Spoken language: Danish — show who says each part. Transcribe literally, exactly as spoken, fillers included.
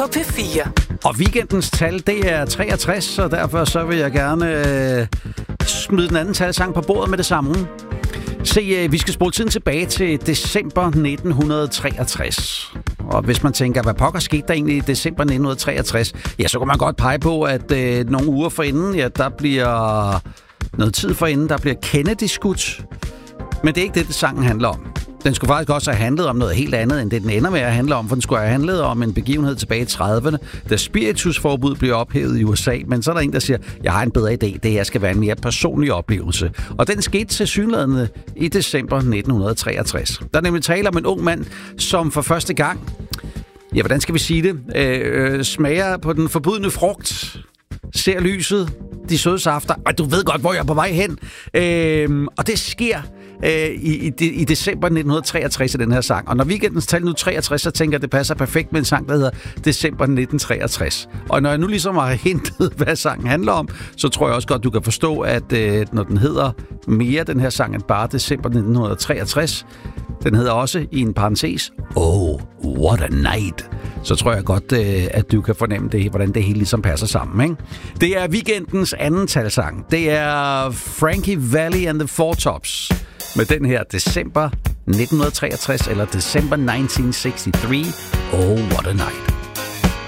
Speaker 1: P fire.
Speaker 2: Og weekendens tal, det er treogtres, og derfor så vil jeg gerne øh, smide den anden talsang på bordet med det samme. Se, øh, vi skal spole tiden tilbage til december nitten treogtres. Og hvis man tænker, hvad pokker skete der egentlig i december nitten treogtres, ja, så kan man godt pege på, at øh, nogle uger forinden, ja, der bliver noget tid forinden, der bliver Kennedy skudt. Men det er ikke det, det sangen handler om. Den skulle faktisk også have handlet om noget helt andet, end det den ender med at handle om, for den skulle have handlet om en begivenhed tilbage i trediverne, da spiritusforbud blev ophævet i U S A. Men så er der en, der siger, jeg har en bedre idé, det her skal være en mere personlig oplevelse. Og den skete tilsyneladende i december nitten treogtres. Der er nemlig tale om en ung mand, som for første gang, ja, hvordan skal vi sige det, øh, smager på den forbudne frugt, ser lyset, de søde safter, og du ved godt, hvor jeg er på vej hen. Øh, og det sker I, i, i december nitten treogtres i den her sang. Og når weekendens tal nu treogtres, så tænker jeg, at det passer perfekt med en sang, der hedder december nitten treogtres. Og når jeg nu ligesom har hentet, hvad sangen handler om, så tror jeg også godt, du kan forstå, at øh, når den hedder mere den her sang end bare december nitten treogtres, den hedder også i en parentes, Oh, what a night. Så tror jeg godt, øh, at du kan fornemme det, hvordan det hele ligesom passer sammen, ikke? Det er weekendens anden talsang. Det er Frankie Valli and the Four Tops med den her december nitten treogtres, eller december nitten seksogtres. Oh, what a night.